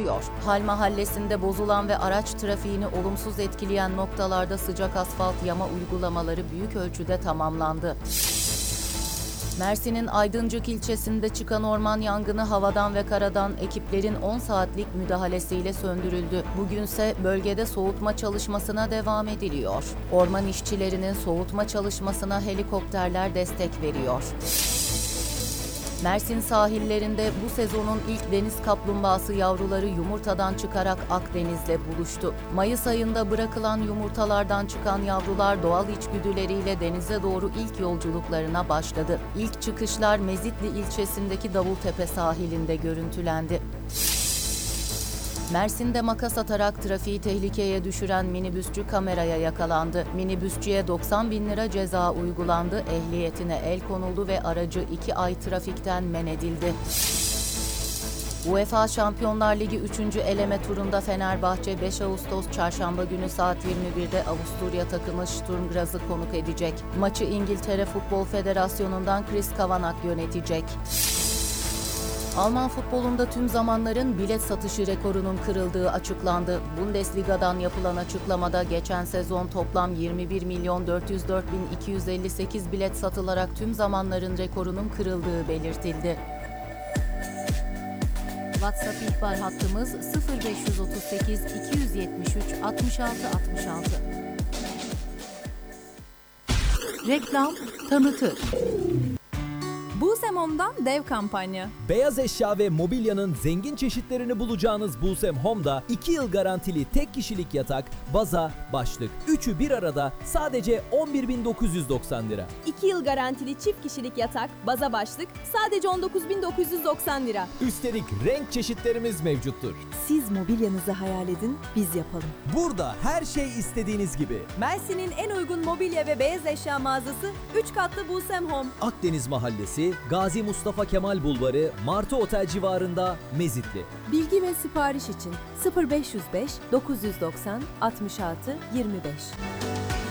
sürüyor. Hal Mahallesi'nde bozulan ve araç trafiğini olumsuz etkileyen noktalarda sıcak asfalt yama uygulamaları büyük ölçüde tamamlandı. Mersin'in Aydıncık ilçesinde çıkan orman yangını havadan ve karadan ekiplerin 10 saatlik müdahalesiyle söndürüldü. Bugünse bölgede soğutma çalışmasına devam ediliyor. Orman işçilerinin soğutma çalışmasına helikopterler destek veriyor. Mersin sahillerinde bu sezonun ilk deniz kaplumbağası yavruları yumurtadan çıkarak Akdeniz'le buluştu. Mayıs ayında bırakılan yumurtalardan çıkan yavrular doğal içgüdüleriyle denize doğru ilk yolculuklarına başladı. İlk çıkışlar Mezitli ilçesindeki Davultepe sahilinde görüntülendi. Mersin'de makas atarak trafiği tehlikeye düşüren minibüsçü kameraya yakalandı. Minibüsçüye 90 bin lira ceza uygulandı, ehliyetine el konuldu ve aracı 2 ay trafikten men edildi. UEFA Şampiyonlar Ligi 3. eleme turunda Fenerbahçe 5 Ağustos Çarşamba günü saat 21'de Avusturya takımı Sturm Graz'ı konuk edecek. Maçı İngiltere Futbol Federasyonu'ndan Chris Kavanagh yönetecek. Alman futbolunda tüm zamanların bilet satışı rekorunun kırıldığı açıklandı. Bundesliga'dan yapılan açıklamada geçen sezon toplam 21.404.258 bilet satılarak tüm zamanların rekorunun kırıldığı belirtildi. WhatsApp ihbar hattımız 0538 273 66 66. Reklam tanıtır. Busem Home'dan dev kampanya. Beyaz eşya ve mobilyanın zengin çeşitlerini bulacağınız Busem Home'da 2 yıl garantili tek kişilik yatak, baza, başlık. Üçü bir arada sadece 11.990 lira. 2 yıl garantili çift kişilik yatak, baza başlık sadece 19.990 lira. Üstelik renk çeşitlerimiz mevcuttur. Siz mobilyanızı hayal edin, biz yapalım. Burada her şey istediğiniz gibi. Mersin'in en uygun mobilya ve beyaz eşya mağazası 3 katlı Busem Home. Akdeniz Mahallesi, Gazi Mustafa Kemal Bulvarı, Martı Otel civarında Mezitli. Bilgi ve sipariş için 0505 990 66 25.